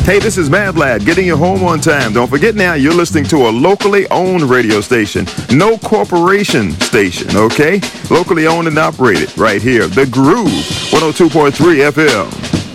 Hey, this is Mad Lad, getting you home on time. Don't forget now, you're listening to a locally owned radio station. No corporation station, okay? Locally owned and operated right here. The Groove, 102.3 FM.